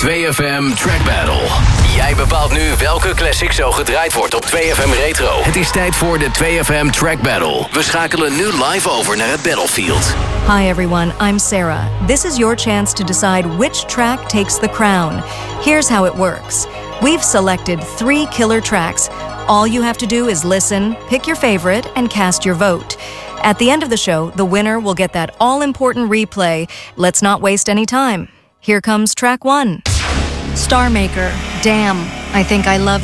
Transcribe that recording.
2FM Track Battle. Jij bepaalt nu welke classic zo gedraaid wordt op 2FM Retro. Het is tijd voor de 2FM Track Battle. We schakelen nu live over naar het battlefield. Hi everyone, I'm Sarah. This is your chance to decide which track takes the crown. Here's how it works. We've selected 3 killer tracks. All you have to do is listen, pick your favorite, and cast your vote. At the end of the show, the winner will get that all-important replay. Let's not waste any time. Here comes track 1. Star Maker, Damn, I Think I Love